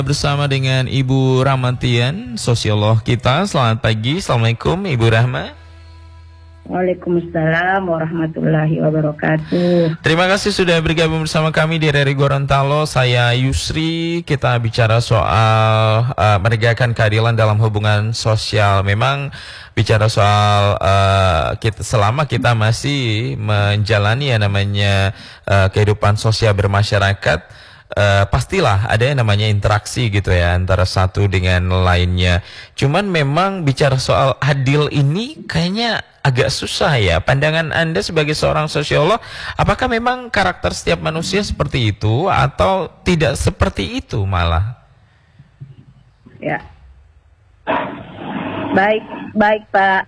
Bersama dengan Ibu Rahmatian, sosiolog kita. Selamat pagi, Assalamualaikum Ibu Rahma. Waalaikumsalam warahmatullahi wabarakatuh. Terima kasih sudah bergabung bersama kami di RRI Gorontalo. Saya Yusri. Kita bicara soal menegakkan keadilan dalam hubungan sosial. Memang bicara soal selama kita masih menjalani yang namanya kehidupan sosial bermasyarakat, pastilah ada yang namanya interaksi gitu ya antara satu dengan lainnya. Cuman memang bicara soal adil ini kayaknya agak susah ya. Pandangan Anda sebagai seorang sosiolog, apakah memang karakter setiap manusia seperti itu atau tidak seperti itu malah? Ya, baik Pak.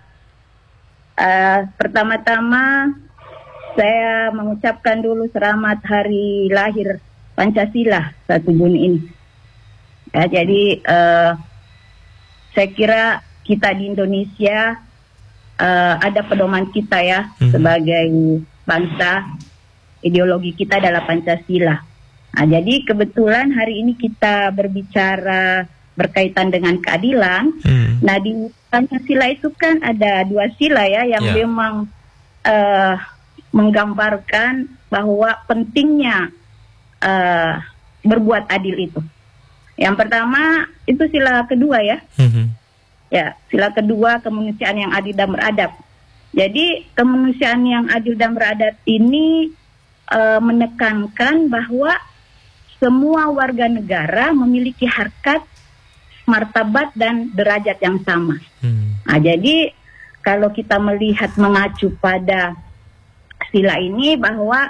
Pertama-tama saya mengucapkan dulu selamat hari lahir Pancasila 1 Juni ini. Ya, jadi saya kira kita di Indonesia ada pedoman kita ya sebagai bangsa, ideologi kita adalah Pancasila. Nah, jadi kebetulan hari ini kita berbicara berkaitan dengan keadilan. Nah, di Pancasila itu kan ada 2 sila ya yang memang menggambarkan bahwa pentingnya berbuat adil itu. Yang pertama itu sila kedua ya. Ya, sila kedua kemanusiaan yang adil dan beradab. Jadi kemanusiaan yang adil dan beradab ini menekankan bahwa semua warga negara memiliki harkat, martabat dan derajat yang sama. Nah, jadi kalau kita melihat mengacu pada sila ini bahwa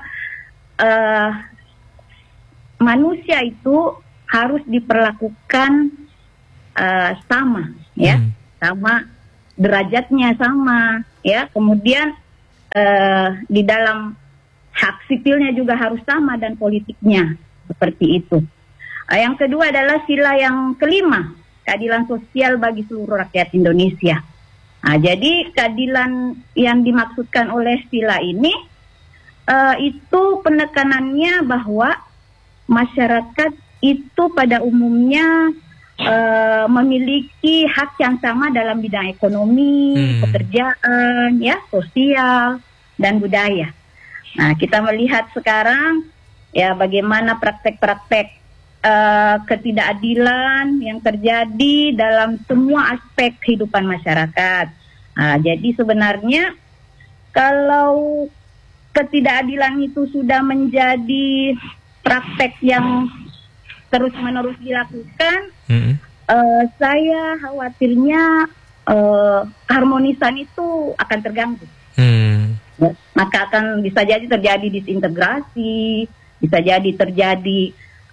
manusia itu harus diperlakukan sama, ya, sama derajatnya sama, ya. Kemudian di dalam hak sipilnya juga harus sama dan politiknya seperti itu. Yang kedua adalah sila yang kelima, keadilan sosial bagi seluruh rakyat Indonesia. Nah, jadi keadilan yang dimaksudkan oleh sila ini itu penekanannya bahwa masyarakat itu pada umumnya memiliki hak yang sama dalam bidang ekonomi, pekerjaan, ya, sosial, dan budaya. Nah, kita melihat sekarang ya bagaimana praktek-praktek ketidakadilan yang terjadi dalam semua aspek kehidupan masyarakat. Nah, jadi sebenarnya kalau ketidakadilan itu sudah menjadi praktek yang terus-menerus dilakukan, saya khawatirnya keharmonisan itu akan terganggu. Maka akan bisa jadi terjadi disintegrasi, bisa jadi terjadi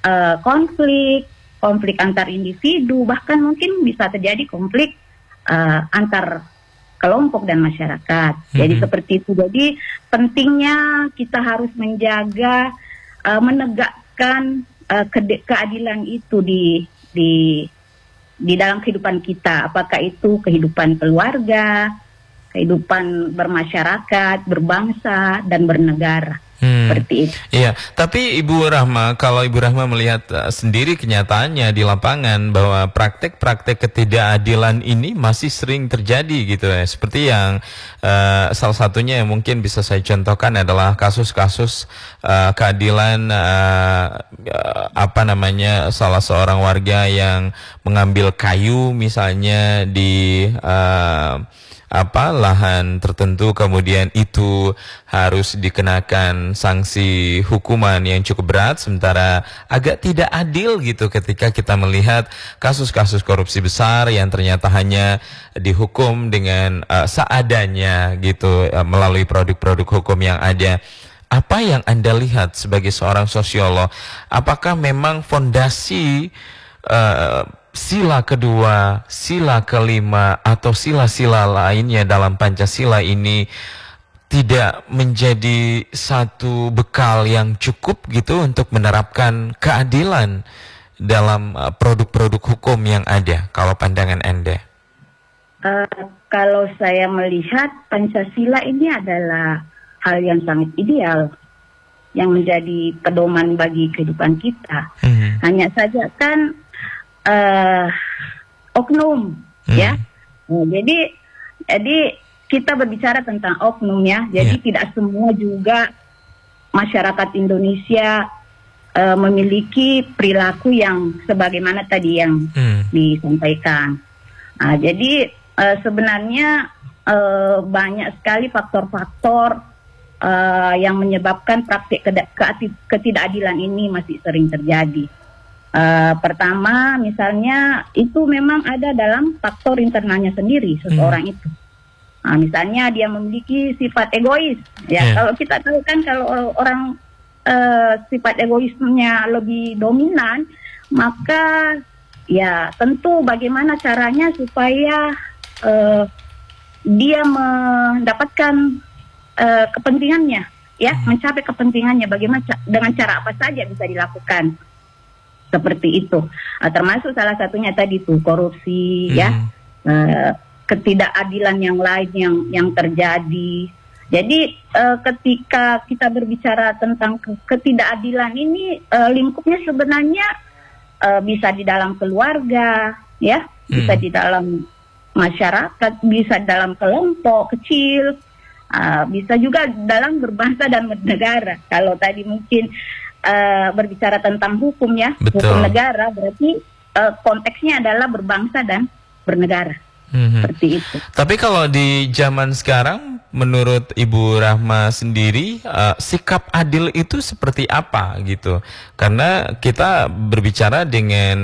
konflik antar individu, bahkan mungkin bisa terjadi konflik antar kelompok dan masyarakat. Jadi seperti itu. Jadi pentingnya kita harus menjaga menegakkan keadilan itu di dalam kehidupan kita, apakah itu kehidupan keluarga, kehidupan bermasyarakat, berbangsa dan bernegara. Seperti itu. Iya, tapi Ibu Rahma, kalau Ibu Rahma melihat sendiri kenyataannya di lapangan bahwa praktek-praktek ketidakadilan ini masih sering terjadi gitu ya. Seperti yang salah satunya yang mungkin bisa saya contohkan adalah kasus-kasus keadilan salah seorang warga yang mengambil kayu misalnya di lahan tertentu, kemudian itu harus dikenakan sanksi hukuman yang cukup berat, sementara agak tidak adil gitu ketika kita melihat kasus-kasus korupsi besar yang ternyata hanya dihukum dengan seadanya gitu melalui produk-produk hukum yang ada. Apa yang Anda lihat sebagai seorang sosiolog? Apakah memang fondasi sila kedua, sila kelima, atau sila-sila lainnya dalam Pancasila ini tidak menjadi satu bekal yang cukup gitu untuk menerapkan keadilan dalam produk-produk hukum yang ada, kalau pandangan Anda? Kalau saya melihat Pancasila ini adalah hal yang sangat ideal yang menjadi pedoman bagi kehidupan kita. Hanya saja kan oknum, ya. Jadi kita berbicara tentang oknum ya. Jadi tidak semua juga masyarakat Indonesia memiliki perilaku yang sebagaimana tadi yang disampaikan. Jadi sebenarnya banyak sekali faktor-faktor yang menyebabkan praktik ketidakadilan ini masih sering terjadi. Pertama, misalnya itu memang ada dalam faktor internalnya sendiri seseorang itu. Misalnya dia memiliki sifat egois. Ya, kalau kita tahu kan kalau orang sifat egoisnya lebih dominan, maka ya tentu bagaimana caranya supaya dia mendapatkan kepentingannya, ya, mencapai kepentingannya. Bagaimana dengan cara apa saja bisa dilakukan seperti itu. Termasuk salah satunya tadi tuh korupsi, ya, ketidakadilan yang lain yang terjadi. Jadi ketika kita berbicara tentang ketidakadilan ini lingkupnya sebenarnya bisa di dalam keluarga, ya, bisa di dalam masyarakat, bisa dalam kelompok kecil, bisa juga dalam berbangsa dan bernegara. Kalau tadi mungkin berbicara tentang hukum, ya, hukum negara, berarti konteksnya adalah berbangsa dan bernegara. Seperti itu. Tapi kalau di zaman sekarang, menurut Ibu Rahma sendiri, sikap adil itu seperti apa gitu? Karena kita berbicara dengan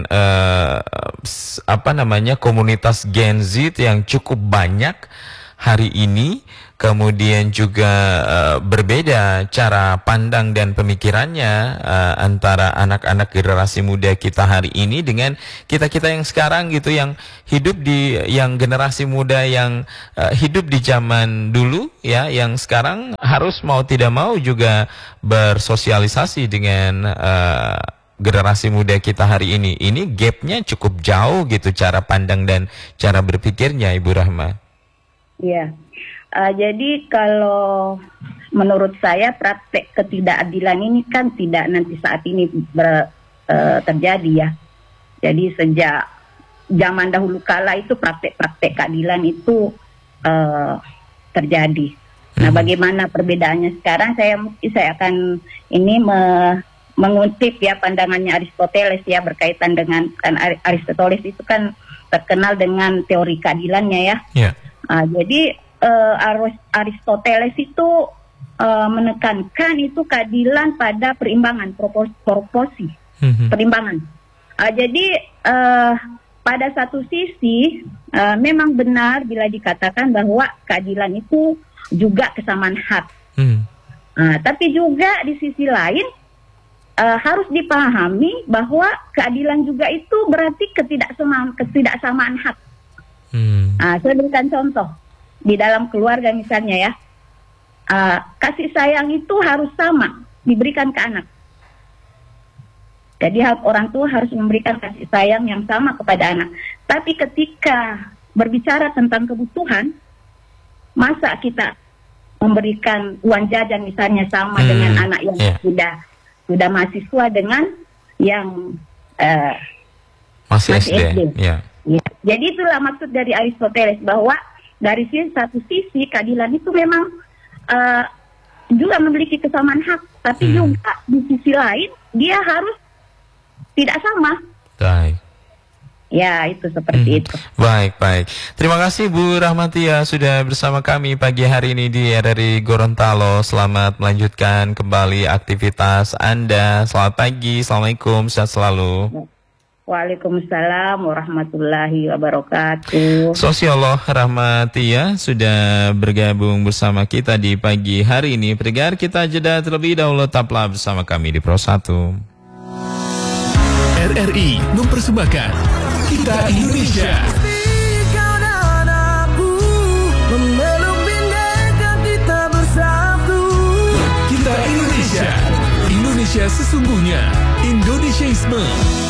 komunitas Gen Z yang cukup banyak hari ini, kemudian juga berbeda cara pandang dan pemikirannya antara anak-anak generasi muda kita hari ini dengan kita-kita yang sekarang gitu, yang hidup yang generasi muda yang hidup di zaman dulu, ya, yang sekarang harus mau tidak mau juga bersosialisasi dengan generasi muda kita hari ini. Ini gapnya cukup jauh gitu, cara pandang dan cara berpikirnya, Ibu Rahma. Iya. Jadi kalau menurut saya praktek ketidakadilan ini kan tidak nanti saat ini terjadi, ya. Jadi sejak zaman dahulu kala itu praktek-praktek keadilan itu terjadi. Nah, bagaimana perbedaannya sekarang? Saya akan ini mengutip, ya, pandangannya Aristoteles, ya, berkaitan dengan, kan Aristoteles itu kan terkenal dengan teori keadilannya, ya. Jadi Aristoteles itu menekankan itu keadilan pada perimbangan, proporsi, perimbangan. Jadi pada satu sisi memang benar bila dikatakan bahwa keadilan itu juga kesamaan hak. Tapi juga di sisi lain harus dipahami bahwa keadilan juga itu berarti ketidaksamaan hak. Saya berikan contoh. Di dalam keluarga misalnya, ya, kasih sayang itu harus sama diberikan ke anak. Jadi orang tua harus memberikan kasih sayang yang sama kepada anak. Tapi ketika berbicara tentang kebutuhan, masa kita memberikan uang jajan misalnya sama dengan anak yang sudah mahasiswa dengan yang masih SD. Ya. Jadi itulah maksud dari Aristoteles, bahwa dari satu sisi keadilan itu memang juga memiliki kesamaan hak, tapi juga di sisi lain dia harus tidak sama. Baik. Ya, itu seperti itu. Baik. Terima kasih Bu Rahmatia sudah bersama kami pagi hari ini di RRI Gorontalo. Selamat melanjutkan kembali aktivitas Anda. Selamat pagi, Assalamualaikum, sehat selalu. Waalaikumsalam warahmatullahi wabarakatuh. Sosiolog Rahmatia sudah bergabung bersama kita di pagi hari ini. Pendengar, kita jeda terlebih dahulu, tetaplah bersama kami di Pro 1. RRI mempersembahkan Kita Indonesia. Kita Indonesia. Indonesia sesungguhnya. Indonesiaisme.